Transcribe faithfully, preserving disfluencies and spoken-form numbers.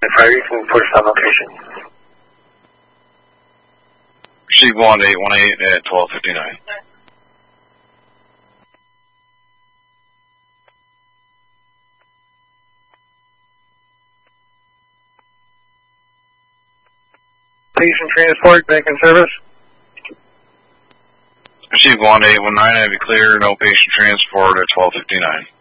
Fire, you can put us on location. Receive one eight one eight at twelve fifty-nine. Patient transport, bank and service. Receive one eight one nine, have you clear, no patient transport at twelve fifty-nine.